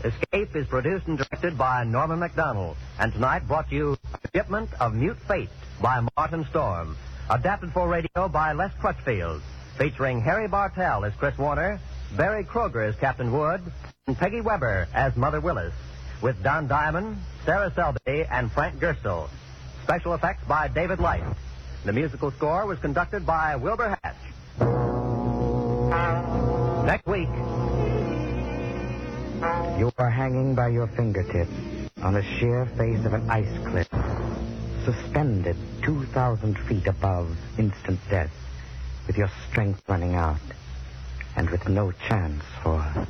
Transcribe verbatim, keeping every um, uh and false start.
Escape is produced and directed by Norman MacDonald, and tonight brought to you Shipment of Mute Fate by Martin Storm, adapted for radio by Les Crutchfield, featuring Harry Bartell as Chris Warner, Barry Kroger as Captain Wood, and Peggy Weber as Mother Willis, with Don Diamond, Sarah Selby, and Frank Gerstle. Special effects by David Light. The musical score was conducted by Wilbur Hatch. Next week, you are hanging by your fingertips on the sheer face of an ice cliff, suspended two thousand feet above instant death, with your strength running out, and with no chance for